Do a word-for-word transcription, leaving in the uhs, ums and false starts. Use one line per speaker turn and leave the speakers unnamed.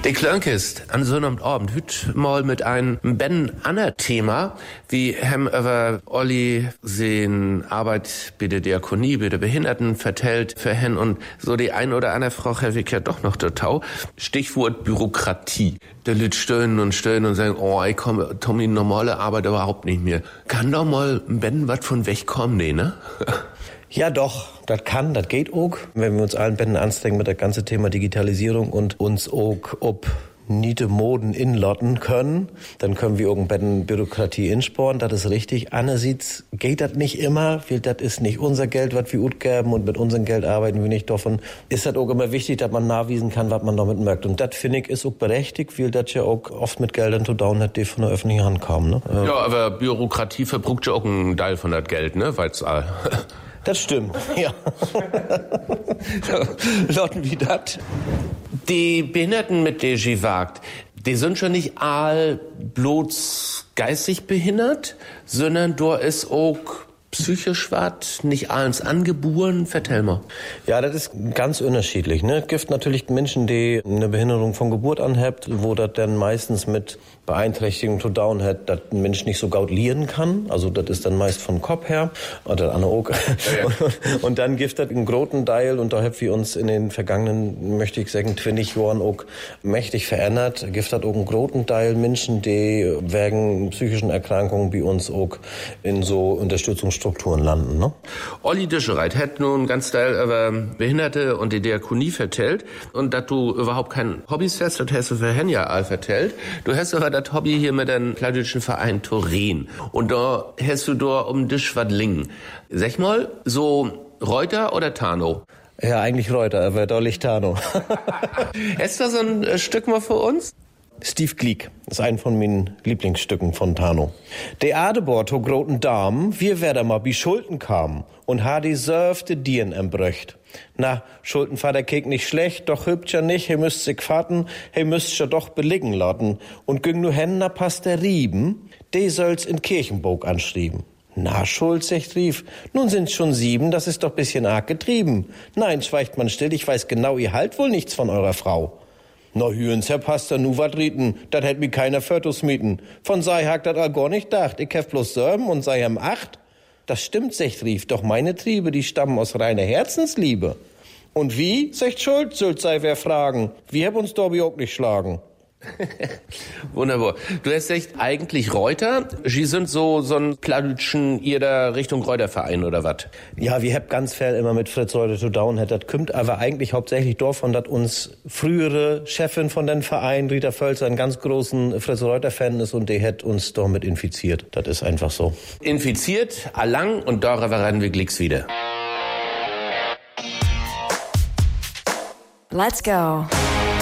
Die Klönkist an so einem Abend hüt mal mit einem Ben Anner Thema, wie hem über Olli sehen Arbeit bei der Diakonie, bei der Behinderten vertellt für hen und so die ein oder andere Frau Herwig ja doch noch total. Stichwort Bürokratie. Der Lüt stöhnen und stöhnen und sagen, oh, ich komme, Tommy, normale Arbeit überhaupt nicht mehr. Kann doch mal Ben was von wegkommen, nee, ne?
Ja doch, das kann, das geht auch. Wenn wir uns allen Bänden anstrengen mit das ganze Thema Digitalisierung und uns auch ob niete Moden inlotten können, dann können wir irgendeine Bürokratie insporen, das ist richtig. Andererseits geht das nicht immer, weil das ist nicht unser Geld, was wir utgeben und mit unserem Geld arbeiten wir nicht davon. Ist das auch immer wichtig, dass man nachweisen kann, was man damit merkt. Und das finde ich ist auch berechtigt, weil das ja auch oft mit Geldern zu down hat, die von der öffentlichen Hand kamen. Ne?
Ja, aber Bürokratie verbrucht ja auch einen Teil von das Geld, ne? Weil's all.
Das stimmt, ja. Lotten wie das.
Die Behinderten, mit denen sie wagt, die sind schon nicht all bloß geistig behindert, sondern da ist auch psychisch was, nicht alles angeboren. Vertell mal.
Ja, das ist ganz unterschiedlich. Ne? Es gibt natürlich Menschen, die eine Behinderung von Geburt an haben, wo das dann meistens mit Beeinträchtigung zu down hat, dass ein Mensch nicht so gut lieren kann. Also das ist dann meist von Kopf her. Oder an auch. Ja, ja. Und, und dann gibt es einen großen Teil, und da haben wir uns in den vergangenen, möchte ich sagen, zwanzig Jahren auch mächtig verändert. Gibt es auch einen großen Teil Menschen, die wegen psychischen Erkrankungen bei uns auch in so Unterstützungsstrukturen landen. Ne?
Olli Dischereit hat nun ganz Teil über Behinderte und die Diakonie vertellt. Und dass du überhaupt kein Hobbys hast, das hast du für Henja all vertellt. Du hast aber das Hobby hier mit dem plattdeutschen Verein Turin. Und da hast du da um dich was lingen. Sag mal, so Reuter oder Tano?
Ja, eigentlich Reuter, aber deutlich Tano.
Hast du so ein Stück mal für uns?
Steve Glick ist ein von meinen Lieblingsstücken von Tano. Der Adebord ho groten Darm, wir werden mal bi Schulden kamen und ha die surfte Dieren embröcht. Na, Schuldenvater kek nicht schlecht, doch hübsch ja nicht, he müsst sich fatten, he müsst ja doch belegen lassen. Und güng nu hen, na passt der Rieben, de soll's in Kirchenburg anschrieben. Na, Schulz, echt rief, nun sind's schon sieben, das ist doch bisschen arg getrieben. Nein, schweigt man still, ich weiß genau, ihr halt wohl nichts von eurer Frau. Na, hüens, Herr Pastor, nu wat rieten, dat hätt mi keiner Fötus mieten. Von sei hakt dat all gar nicht dacht, ich hef bloß Sörben und sei am acht. Das stimmt, secht rief, doch meine Triebe, die stammen aus reiner Herzensliebe. Und wie, secht Schuld, sollt sei wer fragen, wie heb uns Dorbi auch nicht schlagen.
Wunderbar. Du hast echt eigentlich Reuter. Sie sind so, so ein plattdeutschen, ihr da Richtung Reuterverein oder was?
Ja, wir hab ganz viel immer mit Fritz Reuter zu down, hat das kümmt aber eigentlich hauptsächlich davon, dass uns frühere Chefin von den Verein, Rita Völzer, einen ganz großen Fritz Reuter-Fan ist und die hat uns damit infiziert. Das ist einfach so.
Infiziert, allang und darüber reden wir glicks wieder.
Let's go.